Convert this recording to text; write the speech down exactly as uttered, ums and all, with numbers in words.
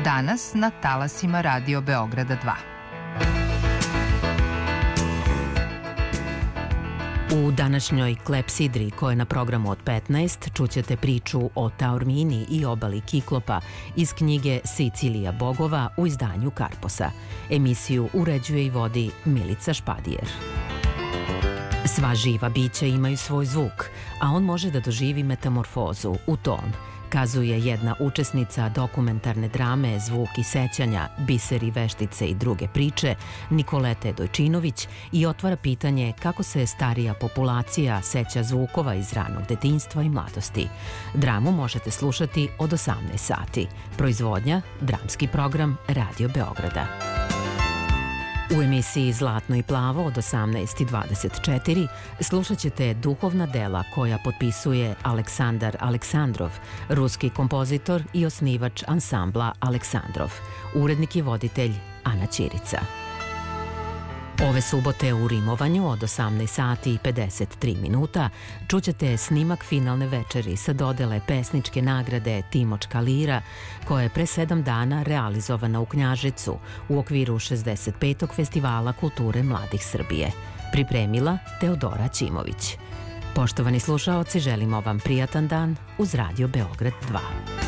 Danas na talasima Radio Beograda dva. U današnjoj klepsidri, koja je na programu od petnaest, čućete priču o Taormini i obali Kiklopa iz knjige Sicilija bogova u izdanju Karposa. Emisiju uređuje i vodi Milica Špadijer. Sva živa bića imaju svoj zvuk, a on može da doživi metamorfozu u ton, kazuje jedna učesnica dokumentarne drame Zvuk i sećanja, Biseri, veštice i druge priče, Nikolete Dojčinović, i otvara pitanje kako se starija populacija seća zvukova iz ranog detinjstva i mladosti. Dramu možete slušati od osamnaest sati. Proizvodnja, dramski program Radio Beograda. U emisiji Zlatno i plavo od osamnaest i dvadeset četiri slušat ćete duhovna dela koja potpisuje Aleksandar Aleksandrov, ruski kompozitor i osnivač ansambla Aleksandrov. Urednik i voditelj Ana Ćirica. Ove subote u rimovanju od osamnaest sati i pedeset tri minuta čućete snimak finalne večeri sa dodele pesničke nagrade Timočka lira, koja je pre sedam dana realizovana u Knjaževcu u okviru šezdeset petog Festivala kulture mladih Srbije. Pripremila Teodora Ćimović. Poštovani slušaoci, želimo vam prijatan dan uz Radio Beograd dva.